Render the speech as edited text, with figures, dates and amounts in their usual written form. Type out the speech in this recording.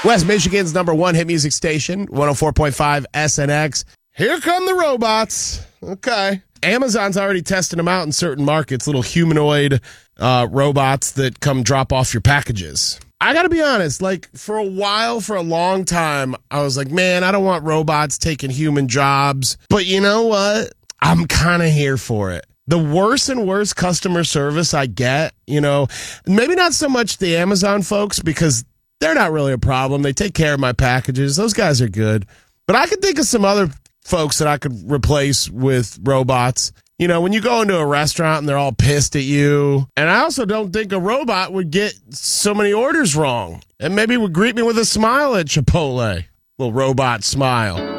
West Michigan's number one hit music station, 104.5 SNX. Here come the robots. Okay. Amazon's already testing them out in certain markets, little humanoid robots that come drop off your packages. I got to be honest, like for a long time, I was like, man, I don't want robots taking human jobs. But you know what? I'm kind of here for it. The worse and worse customer service I get, maybe not so much the Amazon folks because they're not really a problem. They take care of my packages. Those guys are good. But I could think of some other folks that I could replace with robots. When you go into a restaurant and they're all pissed at you. And I also don't think a robot would get so many orders wrong. And maybe would greet me with a smile at Chipotle. Little robot smile.